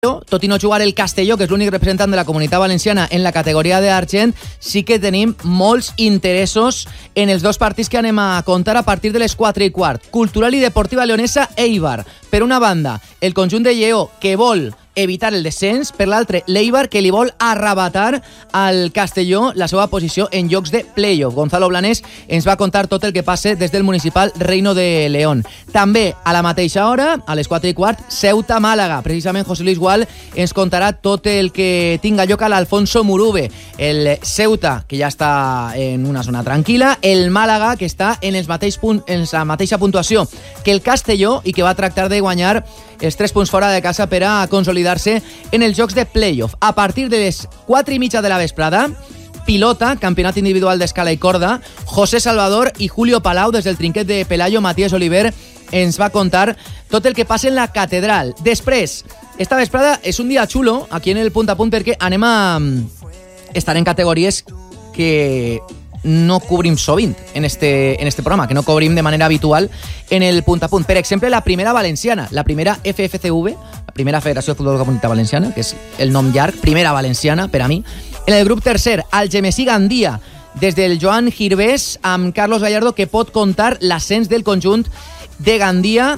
Tot i no jugar el Castelló, que és l'únic representant de la Comunitat Valenciana en la categoria d'argent, sí que tenim molts interessos en els dos partits que anem a contar a partir de les 4:15. Cultural i Deportiva Leonesa Eibar. Per una banda, el conjunt de Lleó, que vol evitar el descens, per l'altre, l'Eibar, que li vol arrabatar al Castelló la seva posició en llocs de playoff. Gonzalo Blanes ens va contar tot el que passa des del municipal Reino de León. També, a la mateixa hora, a les 4:15, Ceuta-Màlaga. Precisament José Luis Gual ens contarà tot el que tinga lloc a l'Alfonso Murube. El Ceuta, que ja està en una zona tranquil·la, el Màlaga, que està en la mateixa puntuació que el Castelló i que va tractar de guanyar els 3 punts fora de casa per a consolidar-se en els jocs de playoff. A partir de les 4:30 de la vesprada, pilota, campionat individual d'escala i corda, José Salvador i Julio Palau. Des del trinquet de Pelayo, Matías Oliver ens va contar tot el que passa en la catedral. Després, esta vesprada és un dia xulo aquí en el Punt a Punt perquè anem a estar en categories que no cobrim sovint en este programa, que no cobrim de manera habitual en el Punt a Punt. Per exemple, la primera valenciana, la primera FFCV, la primera Federació de Futbol de la Comunitat Valenciana, que és el nom llarg, primera valenciana per a mi. En el grup tercer, Algemesí Gandia, des del Joan Girbés amb Carlos Gallardo, que pot contar l'ascens del conjunt de Gandia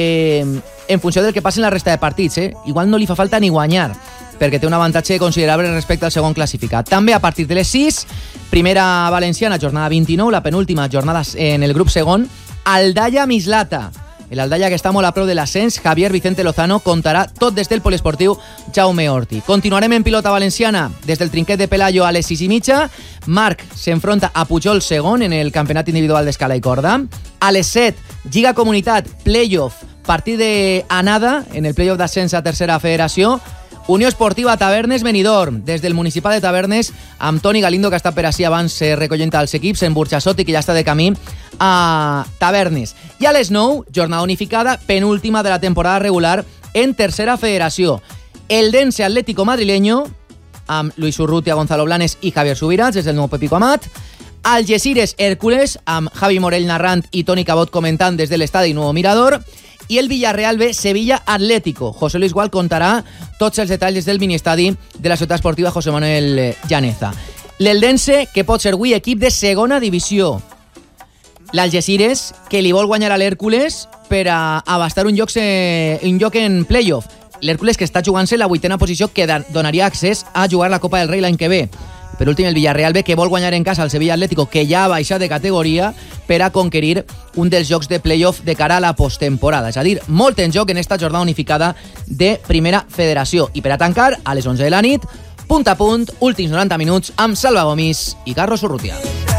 en funció del que passi en la resta de partits. Igual no li fa falta ni guanyar, perquè té un avantatge considerable respecte al segon classificat. També a partir de les 6, primera valenciana, jornada 29, la penúltima jornada en el grup segon, Aldaya Mislata. El Aldaya, que està molt a prop de l'ascens, Javier Vicente Lozano contarà tot des del poliesportiu Jaume Horti. Continuarem en pilota valenciana des del trinquet de Pelayo a les 6:30. Marc s'enfronta a Pujol segon en el campionat individual d'escala i corda. A les 7, Lliga Comunitat, playoff, partit d'anada en el playoff d'ascens a tercera federació. Unió Esportiva Tavernes Benidorm, des del municipal de Tavernes, amb Toni Galindo, que està per ací abans recollint els equips, en Burxassot, i que ja està de camí a Tavernes. I a les 9, jornada unificada, penúltima de la temporada regular en tercera federació. Eldense Atlético Madrileño, amb Luis Urrutia, Gonzalo Blanes i Javier Subirats, des del nou Pepico Amat. Algeciras Hércules, amb Javi Morell narrant i Toni Cabot comentant des de l'estadi Nuevo Mirador. I el Villarreal B, Sevilla Atlético. José Luis Gual contarà tots els detalls del miniestadi de la ciutat esportiva José Manuel Llaneza. L'Eldense, que pot ser avui equip de segona divisió. L'Algeciras, que li vol guanyar a l'Hèrcules per a abastar un lloc en playoff. L'Hèrcules, que està jugant-se la 8ª posició, que donaria accés a jugar la Copa del Rei l'any que ve. Per últim, el Villarreal B, que vol guanyar en casa al Sevilla Atlético, que ja ha baixat de categoria per a conquerir un dels jocs de playoff de cara a la postemporada. És a dir, molt en joc en esta jornada unificada de Primera Federació. I per a tancar, a les 11 de la nit, Punt a Punt, últims 90 minuts amb Salva Gomis i Carlos Urrutia.